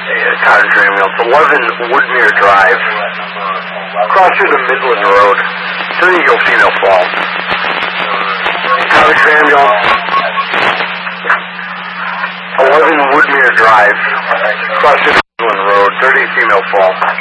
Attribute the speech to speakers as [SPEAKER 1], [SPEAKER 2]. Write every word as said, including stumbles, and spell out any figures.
[SPEAKER 1] Cottage ambulance, eleven Woodmere Drive. Cross through the Midland Road. There you go, female fall. Cottage ambulance. eleven Woodmere Drive. Cross through the Midland Road. Dirty female fall.